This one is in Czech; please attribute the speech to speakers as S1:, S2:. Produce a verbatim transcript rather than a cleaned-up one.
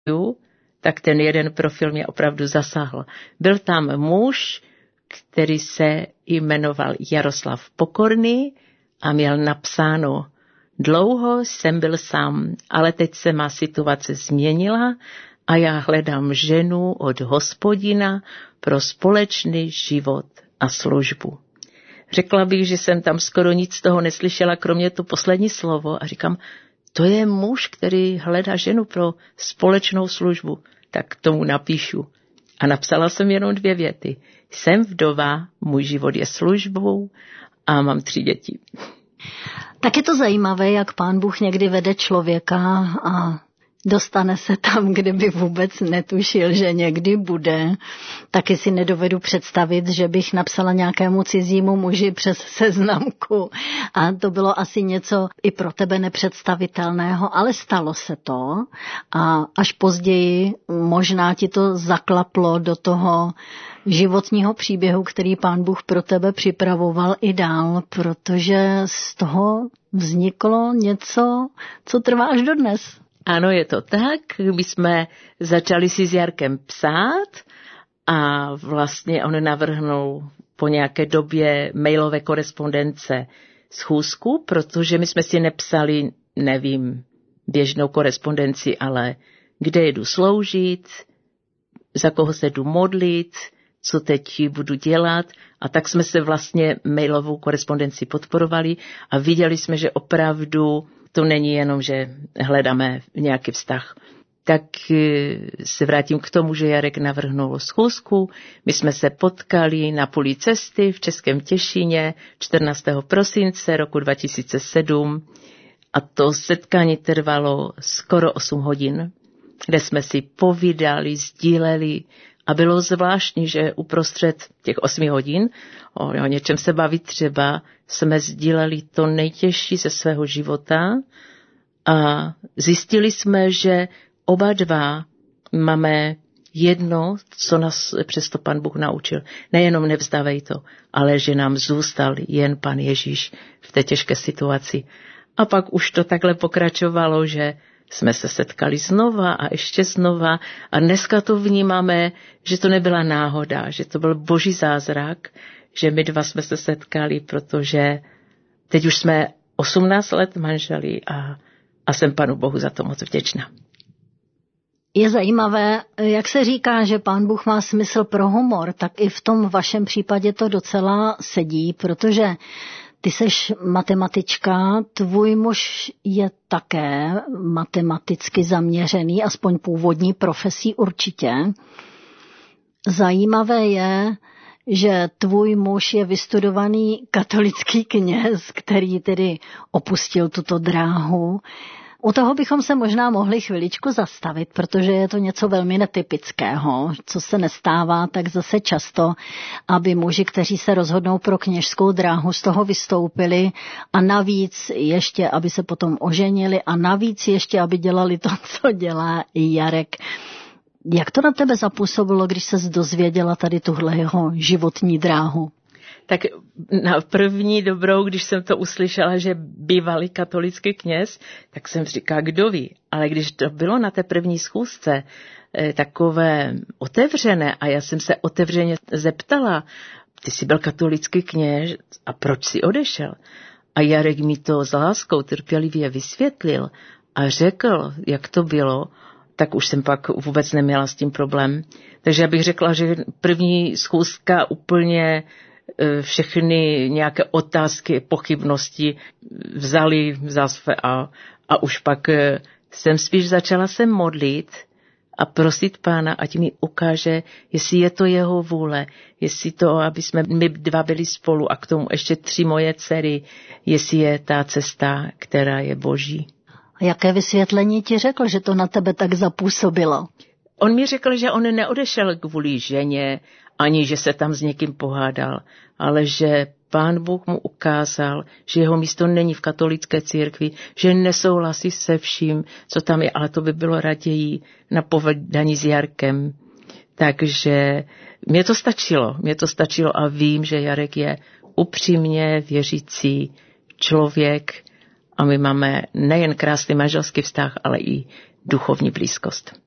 S1: tak ten jeden profil mě opravdu zasáhl. Byl tam muž, který se jmenoval Jaroslav Pokorný a měl napsáno: dlouho jsem byl sám, ale teď se má situace změnila a já hledám ženu od Hospodina pro společný život a službu. Řekla bych, že jsem tam skoro nic z toho neslyšela, kromě to poslední slovo, a říkám, to je muž, který hledá ženu pro společnou službu. Tak tomu napíšu. A napsala jsem jenom dvě věty. Jsem vdova, můj život je službou a mám tři děti.
S2: Tak je to zajímavé, jak Pán Bůh někdy vede člověka a dostane se tam, kde by vůbec netušil, že někdy bude. Taky si nedovedu představit, že bych napsala nějakému cizímu muži přes seznamku. A to bylo asi něco i pro tebe nepředstavitelného, ale stalo se to. A až později možná ti to zaklaplo do toho životního příběhu, který Pán Bůh pro tebe připravoval i dál, protože z toho vzniklo něco, co trvá až dodnes.
S1: Ano, je to tak. My jsme začali si s Jarkem psát a vlastně on navrhnul po nějaké době mailové korespondence schůzku, protože my jsme si nepsali, nevím, běžnou korespondenci, ale kde jdu sloužit, za koho se jdu modlit, co teď budu dělat. A tak jsme se vlastně mailovou korespondenci podporovali a viděli jsme, že opravdu to není jenom, že hledáme nějaký vztah. Tak se vrátím k tomu, že Jarek navrhnul schůzku. My jsme se potkali na půli cesty v Českém Těšíně čtrnáctého prosince roku dva tisíce sedm a to setkání trvalo skoro osm hodin, kde jsme si povídali, sdíleli a bylo zvláštní, že uprostřed těch osmi hodin o, o něčem se bavit třeba jsme sdíleli to nejtěžší ze svého života a zjistili jsme, že oba dva máme jedno, co nás přesto Pan Bůh naučil. Nejenom nevzdávej to, ale že nám zůstal jen Pan Ježíš v té těžké situaci. A pak už to takhle pokračovalo, že jsme se setkali znova a ještě znova a dneska to vnímáme, že to nebyla náhoda, že to byl boží zázrak, že my dva jsme se setkali, protože teď už jsme osmnáct let manželi a, a jsem Panu Bohu za to moc vděčná.
S2: Je zajímavé, jak se říká, že Pán Bůh má smysl pro humor, tak i v tom vašem případě to docela sedí, protože ty seš matematička, tvůj muž je také matematicky zaměřený, aspoň původní profesí určitě. Zajímavé je, že tvůj muž je vystudovaný katolický kněz, který tedy opustil tuto dráhu. U toho bychom se možná mohli chviličku zastavit, protože je to něco velmi netypického, co se nestává tak zase často, aby muži, kteří se rozhodnou pro kněžskou dráhu, z toho vystoupili a navíc ještě, aby se potom oženili a navíc ještě, aby dělali to, co dělá Jarek. Jak to na tebe zapůsobilo, když ses dozvěděla tady tuhle jeho životní dráhu?
S1: Tak na první dobrou, když jsem to uslyšela, že bývalý katolický kněz, tak jsem říkala, kdo ví. Ale když to bylo na té první schůzce eh, takové otevřené a já jsem se otevřeně zeptala, ty jsi byl katolický kněz a proč jsi odešel? A Jarek mi to s láskou trpělivě vysvětlil a řekl, jak to bylo, tak už jsem pak vůbec neměla s tím problém. Takže já bych řekla, že první schůzka úplně všechny nějaké otázky, pochybnosti vzali zase a, a už pak jsem spíš začala se modlit a prosit Pána, ať mi ukáže, jestli je to jeho vůle, jestli to, aby jsme my dva byli spolu a k tomu ještě tři moje dcery, jestli je ta cesta, která je boží.
S2: A jaké vysvětlení ti řekl, že to na tebe tak zapůsobilo?
S1: On mi řekl, že on neodešel kvůli ženě, ani že se tam s někým pohádal, ale že Pán Bůh mu ukázal, že jeho místo není v katolické církvi, že nesouhlasí se vším, co tam je, ale to by bylo raději na povedání s Jarkem. Takže mě to stačilo, mě to stačilo a vím, že Jarek je upřímně věřící člověk a my máme nejen krásný manželský vztah, ale i duchovní blízkost.